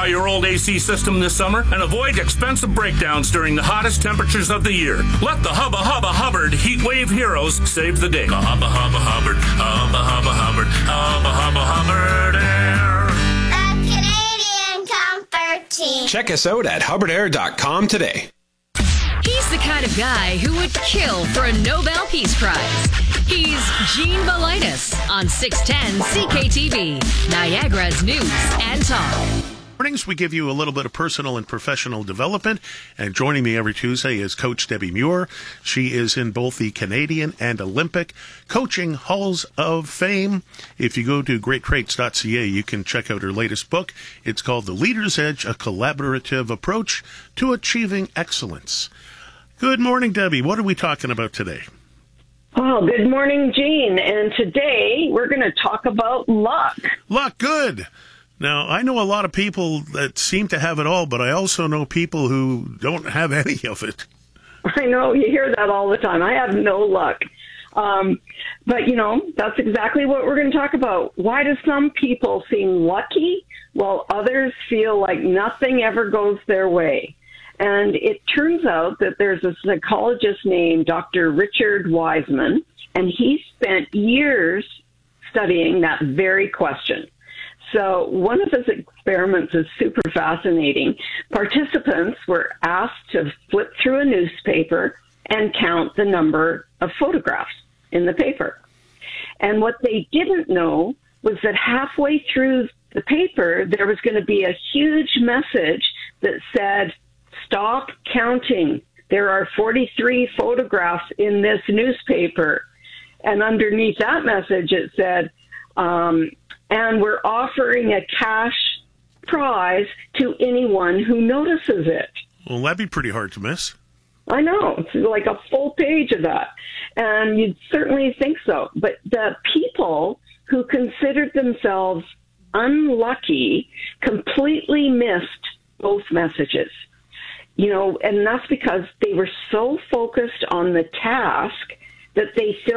Modify your old AC system this summer and avoid expensive breakdowns during the hottest temperatures of the year. Let the Hubba Hubba Hubbard Heat Wave Heroes save the day. Hubba Hubba Hubbard, Hubba Hubba Hubbard, Hubba Hubba Hubbard Air. The Canadian Comfort Team. Check us out at hubbardair.com today. He's the kind of guy who would kill for a Nobel Peace Prize. He's Gene Valitis on 610 CKTV, Niagara's News and Talk. Mornings, we give you a little bit of personal and professional development, and joining me every Tuesday is Coach Debbie Muir. She is in both the Canadian and Olympic Coaching Halls of Fame. If you go to greattraits.ca, you can check out her latest book. It's called The Leader's Edge, a collaborative approach to achieving excellence. Good morning, Debbie. What are we talking about today? Oh, good morning, Gene. And today we're going to talk about luck. Luck, good. Now, I know a lot of people that seem to have it all, but I also know people who don't have any of it. I know, you hear that all the time. I have no luck. But, you know, that's exactly what we're going to talk about. Why do some people seem lucky while others feel like nothing ever goes their way? And it turns out that there's a psychologist named Dr. Richard Wiseman, and he spent years studying that very question. So one of his experiments is super fascinating. Participants were asked to flip through a newspaper and count the number of photographs in the paper. And what they didn't know was that halfway through the paper, there was going to be a huge message that said, "Stop counting. There are 43 photographs in this newspaper." And underneath that message, it said, and we're offering a cash prize to anyone who notices it. Well, that'd be pretty hard to miss. I know. It's like a full page of that. And you'd certainly think so. But the people who considered themselves unlucky completely missed both messages. You know, and that's because they were so focused on the task that they